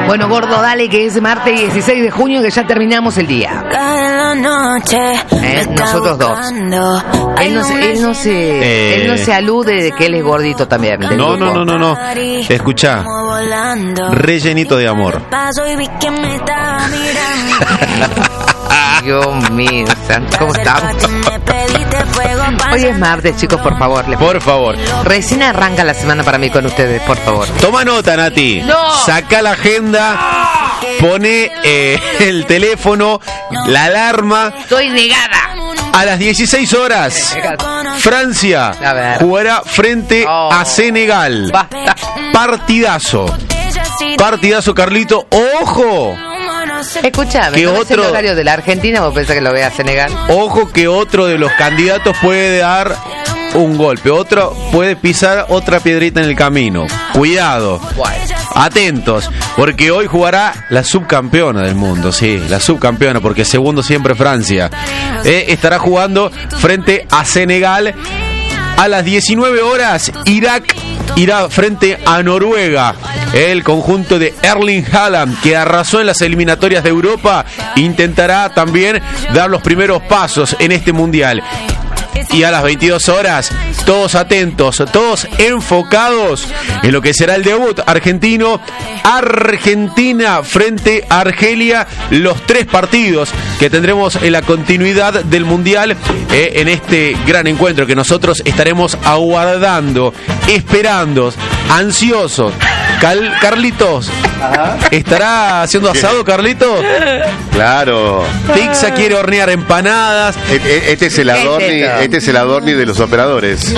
Bueno, gordo, dale, que es martes 16 de junio, que ya terminamos el día. Nosotros dos. Él no se alude de que él es gordito también. No. Escuchá. Rellenito de amor. Dios mío, ¿cómo estamos? Hoy es martes, chicos, por favor. Por favor. Recién arranca la semana para mí con ustedes, por favor. Toma nota, Nati. No. Saca la agenda, pone el teléfono, la alarma. Estoy negada. A las 16 horas, Francia jugará frente a Senegal. Basta. Partidazo, Carlito. ¡Ojo! Escuchame, que ¿no otro... es el horario de la Argentina? ¿Vos pensás que lo vea Senegal? Ojo que otro de los candidatos puede dar un golpe, otro puede pisar otra piedrita en el camino. Cuidado. Atentos, porque hoy jugará la subcampeona del mundo, sí, la subcampeona, porque segundo siempre Francia. Estará jugando frente a Senegal. A las 19 horas, Irak irá frente a Noruega. El conjunto de Erling Haaland, que arrasó en las eliminatorias de Europa, intentará también dar los primeros pasos en este mundial. Y a las 22 horas, todos atentos, todos enfocados en lo que será el debut argentino. Argentina frente a Argelia, los 3 partidos que tendremos en la continuidad del Mundial, en este gran encuentro que nosotros estaremos aguardando, esperando, ansiosos. Carlitos, ¿estará haciendo asado, Carlitos? Claro. Tixa quiere hornear empanadas. Este es el Adorni de los operadores.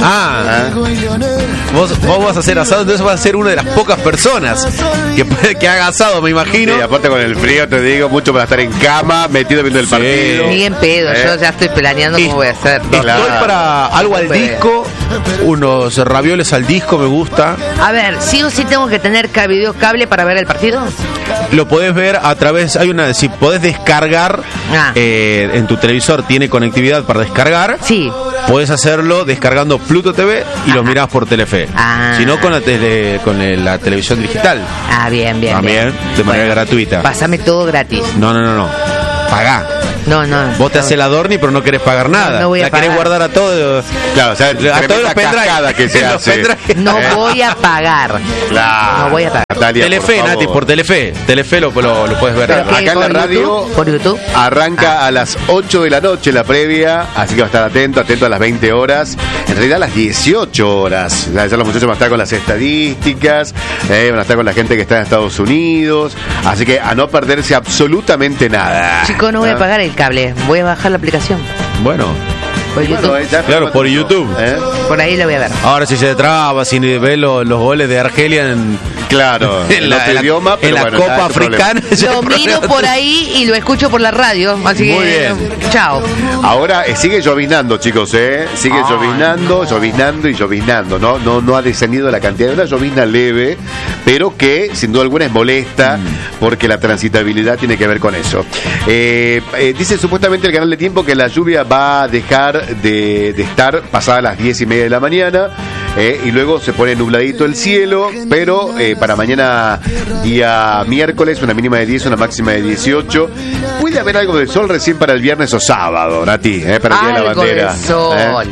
Vos vas a hacer asado, entonces vas a ser una de las pocas personas que haga asado, me imagino. Sí, aparte con el frío, te digo, mucho para estar en cama, metido viendo el partido. Ni en pedo, yo ya estoy planeando cómo voy a hacer. Estoy para algo al disco, unos ravioles al disco, me gusta. A ver, ¿sí o sí tengo que tener cable para ver el partido? Lo podés ver a través, si podés descargar en tu televisor, tiene conectividad para descargar. Sí. Podés hacerlo descargando Pluto TV y lo mirás por Telefe. Si no, con la televisión digital. Bien. También, de manera gratuita. Pásame todo gratis. No. Pagá. No. Vos te haces el Adorni, pero no querés pagar nada. No voy a la pagar. querés guardar a todo. Claro, o sea, a todos los pendrive que se hace. No voy a pagar. Claro. No voy a pagar. Natalia, Telefe, Nati, por Telefe. Telefe lo puedes ver. Acá en la radio, ¿por YouTube? Arranca a las 8 de la noche la previa, así que va a estar atento a las 20 horas. En realidad a las 18 horas. Ya los muchachos van a estar con las estadísticas, van a estar con la gente que está en Estados Unidos. Así que a no perderse absolutamente nada. Chicos, no voy a pagar el cable. Voy a bajar la aplicación. Bueno. Por YouTube. Claro, por YouTube. Por ahí lo voy a ver. Ahora si se traba, si ve los goles de Argelia en otro idioma, pero en la Copa Africana. Lo miro por ahí y lo escucho por la radio. Así muy que, bien. Chao. Ahora sigue llovinando, chicos, sigue llovinando. No ha descendido la cantidad de una llovizna leve, pero que sin duda alguna es molesta porque la transitabilidad tiene que ver con eso. Dice supuestamente el canal de tiempo que la lluvia va a dejar de estar pasadas las 10:30 de la mañana, y luego se pone nubladito el cielo, pero para mañana día miércoles una mínima de 10, una máxima de 18. Puede haber algo de sol recién para el viernes o sábado, Nati, para el día de la bandera. Algo de sol.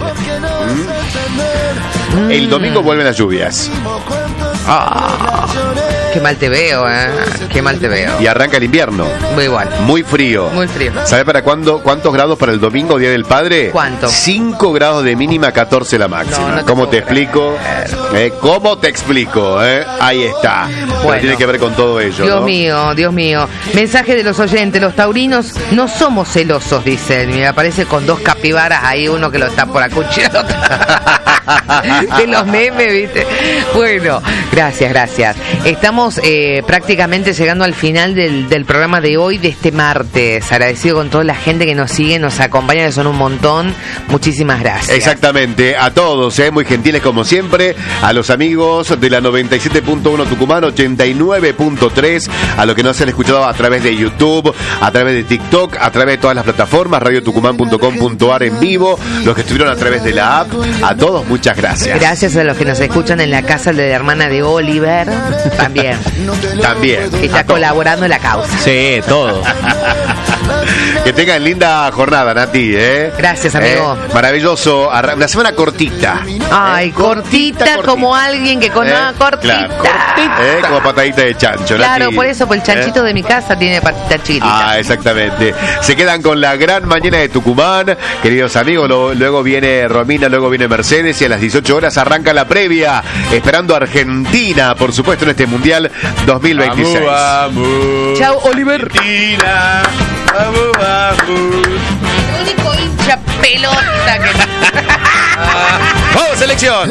El domingo vuelven las lluvias. Qué mal te veo, Qué mal te veo. Y arranca el invierno. Muy igual. Muy frío. Muy frío. ¿Sabe para cuándo? ¿Cuántos grados para el domingo, Día del Padre? ¿Cuánto? 5 grados de mínima, 14 la máxima. No ¿Cómo te explico? ¿Cómo te explico? Ahí está. Bueno. Pero tiene que ver con todo ello. Dios mío. Mensaje de los oyentes. Los taurinos no somos celosos, dicen. Me aparece con 2 capibaras ahí, uno que lo está por acuchillar. De los memes, ¿viste? Bueno, gracias. Estamos prácticamente llegando al final del programa de hoy, de este martes. Agradecido con toda la gente que nos sigue, nos acompaña, que son un montón. Muchísimas gracias. Exactamente, a todos, muy gentiles como siempre. A los amigos de la 97.1 Tucumán, 89.3, a los que nos han escuchado a través de YouTube, a través de TikTok, a través de todas las plataformas, radiotucumán.com.ar en vivo, los que estuvieron a través de la app. A todos, muchas gracias. Gracias a los que nos escuchan en la casa de la hermana de Oliver, también. también. También. Que está colaborando en la causa. Sí, todo. Que tengan linda jornada, Nati, ¿eh? Gracias, amigo. Maravilloso. Una semana cortita. Ay, cortita como alguien que conoce. Cortita. Claro, como patadita de chancho, Claro, Nati. por eso, por el chanchito de mi casa tiene patita chiquitita. Ah, exactamente. Se quedan con la gran mañana de Tucumán, queridos amigos. Luego viene Romina, luego viene Mercedes y a las 18 horas arranca la previa, esperando a Argentina, por supuesto, en este Mundial 2026. Vamos, vamos. Chao, Oliver. Argentina. Vamos, vamos. El único hincha pelota que... ¡Vamos, selección!